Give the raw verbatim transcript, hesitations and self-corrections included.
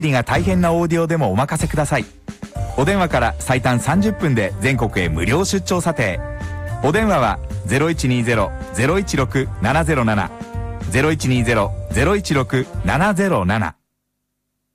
りが大変なオーディオでもお任せください。お電話から最短さんじゅっぷんで全国へ無料出張査定。お電話は ゼロいちにゼロ ゼロいちろく ななゼロなな ゼロいちにゼロ ゼロいちろく ななゼロなな